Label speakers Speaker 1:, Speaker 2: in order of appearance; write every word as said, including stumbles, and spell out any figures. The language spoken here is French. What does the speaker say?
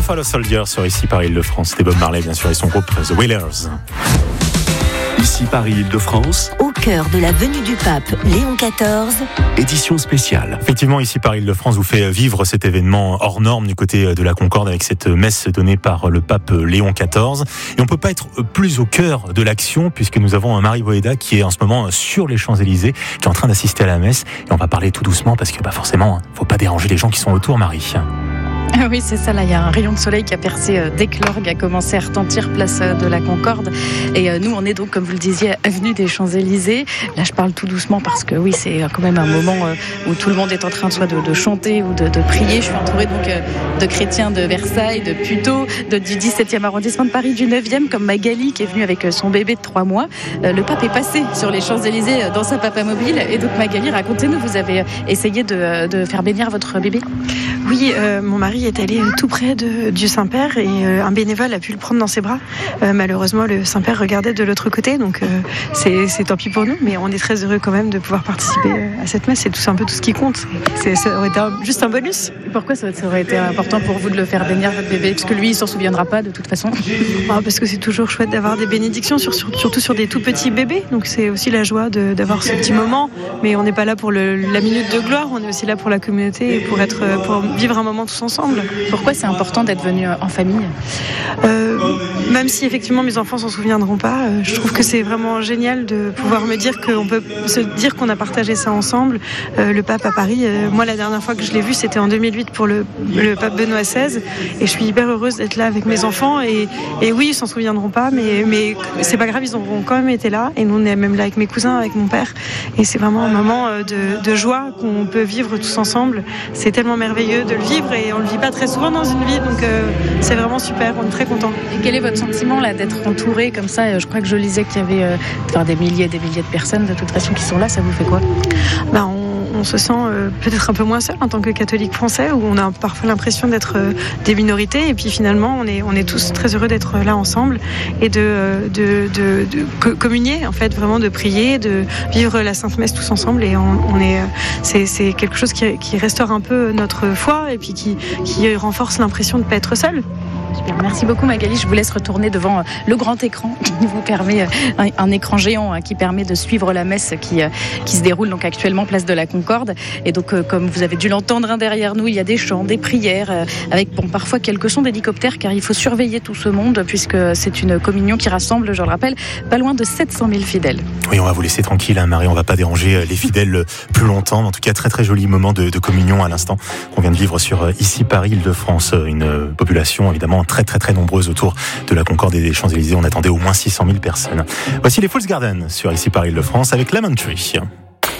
Speaker 1: Buffalo Soldier sur Ici Paris Île-de-France. C'était Bob Marley, bien sûr, et son groupe The Wailers.
Speaker 2: Ici Paris Île-de-France,
Speaker 3: au cœur de la venue du pape Léon quatorze,
Speaker 2: édition spéciale.
Speaker 1: Effectivement, Ici Paris Île-de-France vous fait vivre cet événement hors norme du côté de la Concorde avec cette messe donnée par le pape Léon quatorze. Et on ne peut pas être plus au cœur de l'action puisque nous avons Marie Boéda qui est en ce moment sur les Champs-Élysées, qui est en train d'assister à la messe. Et on va parler tout doucement parce que bah forcément, il ne faut pas déranger les gens qui sont autour, Marie.
Speaker 4: Ah oui, c'est ça, là, il y a un rayon de soleil qui a percé euh, dès que l'orgue a commencé à retentir place euh, de la Concorde. Et euh, nous, on est donc, comme vous le disiez, avenue des Champs-Élysées. Là, je parle tout doucement parce que oui, c'est quand même un moment euh, où tout le monde est en train soit de, de chanter ou de, de prier. Je suis entourée donc euh, de chrétiens de Versailles, de Puteaux, de, du dix-septième arrondissement de Paris, du neuvième, comme Magali qui est venue avec son bébé de trois mois. Euh, le pape est passé sur les Champs-Élysées dans sa papamobile. Et donc, Magali, racontez-nous, vous avez essayé de, de faire bénir votre bébé ?
Speaker 5: Oui, euh, mon mari est allé tout près de, du Saint-Père et euh, un bénévole a pu le prendre dans ses bras. Euh, malheureusement, le Saint-Père regardait de l'autre côté, donc euh, c'est, c'est tant pis pour nous, mais on est très heureux quand même de pouvoir participer à cette messe. C'est tout, un peu tout ce qui compte. C'est, ça aurait été un, juste un bonus.
Speaker 4: Pourquoi ça, ça aurait été important pour vous de le faire bénir, votre bébé ? Parce que lui, il s'en souviendra pas de toute façon.
Speaker 5: Ah, parce que c'est toujours chouette d'avoir des bénédictions, sur, sur, surtout sur des tout petits bébés. Donc c'est aussi la joie de, d'avoir ce petit moment. Mais on n'est pas là pour le, la minute de gloire, on est aussi là pour la communauté et pour, être, pour vivre un moment tous ensemble.
Speaker 4: Pourquoi c'est important d'être venu en famille ?
Speaker 5: euh, Même si effectivement mes enfants s'en souviendront pas, euh, je trouve que c'est vraiment génial de pouvoir me dire qu'on peut se dire qu'on a partagé ça ensemble. Euh, le pape à Paris, euh, moi la dernière fois que je l'ai vu, c'était en deux mille huit pour le, le pape Benoît seize, et je suis hyper heureuse d'être là avec mes enfants. Et, et oui, ils s'en souviendront pas, mais, mais c'est pas grave, ils auront quand même été là. Et nous on est même là avec mes cousins, avec mon père. Et c'est vraiment un moment de, de joie qu'on peut vivre tous ensemble. C'est tellement merveilleux de le vivre et on le vit pas très souvent dans une vie, donc euh, c'est vraiment super, on est très contents.
Speaker 4: Et quel est votre sentiment là d'être entouré comme ça ? Je crois que je lisais qu'il y avait euh, enfin, des milliers et des milliers de personnes de toute façon qui sont là, ça vous fait quoi ?
Speaker 5: Ben, on, on se sent euh, peut-être un peu moins seul en tant que catholique français, où on a parfois l'impression d'être euh, des minorités, et puis finalement on est, on est tous très heureux d'être là ensemble et de, de, de, de, de communier, en fait, vraiment de prier, de vivre la Sainte Messe tous ensemble, et on, on est, c'est, c'est quelque chose qui, qui restaure un peu notre foi et puis qui, qui renforce l'impression de ne pas être seul.
Speaker 4: Super. Merci beaucoup Magali, je vous laisse retourner devant le grand écran qui vous permet, un, un écran géant qui permet de suivre la messe qui, qui se déroule donc actuellement place de la Concorde. Et donc comme vous avez dû l'entendre hein, derrière nous, il y a des chants, des prières, avec bon, parfois quelques sons d'hélicoptères, car il faut surveiller tout ce monde puisque c'est une communion qui rassemble, je le rappelle, pas loin de sept cent mille fidèles.
Speaker 1: Oui, on va vous laisser tranquille hein, Marie, on va pas déranger les fidèles plus longtemps. En tout cas, très très joli moment de, de communion à l'instant qu'on vient de vivre sur Ici Paris Île-de-France. Une population évidemment très très très nombreuse autour de la Concorde et des Champs-Élysées. On attendait au moins six cent mille personnes. Voici les Fools Garden sur Ici Paris Île-de-France avec Lemon Tree.